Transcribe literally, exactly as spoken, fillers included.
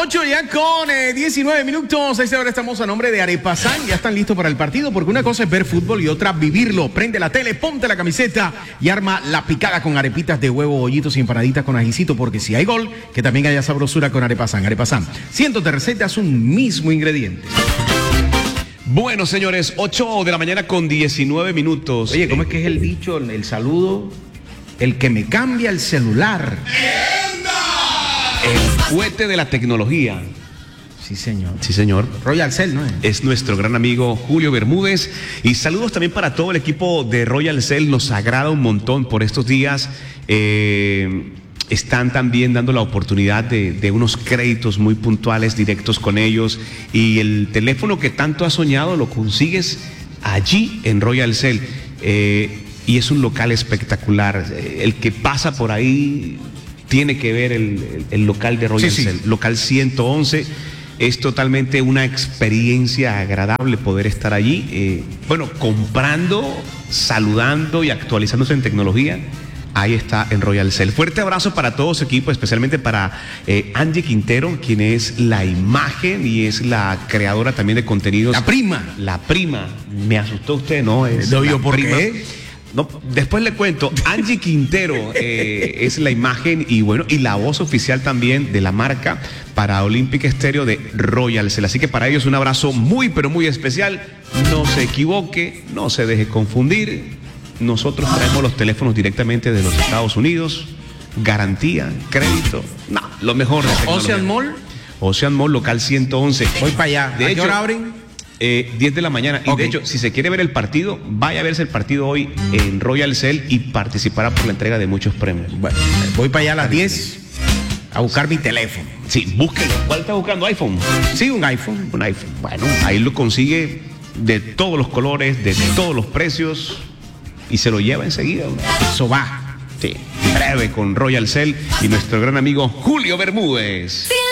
ocho ya con eh, diecinueve minutos. A esta hora estamos a nombre de Arepazán. Ya están listos para el partido, porque una cosa es ver fútbol y otra vivirlo. Prende la tele, ponte la camiseta y arma la picada con arepitas de huevo, bollitos y empanaditas con ajicito, porque si hay gol, que también haya sabrosura con Arepazán. Arepazán, cientos de recetas, un mismo ingrediente. Bueno, señores, ocho de la mañana con diecinueve minutos. Oye, ¿cómo es que es el dicho, el saludo? El que me cambia el celular. El cohete de la tecnología. Sí, señor. Sí, señor. Royal Cell, ¿no es? Es nuestro gran amigo Julio Bermúdez. Y saludos también para todo el equipo de Royal Cell. Nos agrada un montón por estos días. Eh, están también dando la oportunidad de, de unos créditos muy puntuales, directos con ellos. Y el teléfono que tanto has soñado lo consigues allí en Royal Cell. Eh, y es un local espectacular. El que pasa por ahí tiene que ver el, el, el local de Royal sí, Cell, sí. Local ciento once. Es totalmente una experiencia agradable poder estar allí, eh, bueno, comprando, saludando y actualizándose en tecnología. Ahí está en Royal Cell. Fuerte abrazo para todo su equipo, especialmente para eh, Angie Quintero, quien es la imagen y es la creadora también de contenidos. La prima. La prima. Me asustó usted, ¿no? Es ¿No la por prima. qué? No, después le cuento. Angie Quintero eh, es la imagen y bueno, y la voz oficial también de la marca para Olympic Stereo de Royal Cell. Así que para ellos un abrazo muy, pero muy especial. No se equivoque, no se deje confundir. Nosotros traemos los teléfonos directamente de los Estados Unidos. Garantía, crédito, no, lo mejor de tecnología. Ocean Mall. Ocean Mall, local ciento once. Voy para allá. De ¿A hecho, qué hora abren? Eh, diez de la mañana. Y okay. De hecho, si se quiere ver el partido, vaya a verse el partido hoy en Royal Cell y participará por la entrega de muchos premios. Bueno, voy para allá a las diez a buscar mi teléfono. Sí, búsquelo. ¿Cuál está buscando? ¿iPhone? Sí, un iPhone. Un iPhone. Bueno, ahí lo consigue de todos los colores, de todos los precios y se lo lleva enseguida. Eso va. Sí, breve con Royal Cell y nuestro gran amigo Julio Bermúdez. Sí.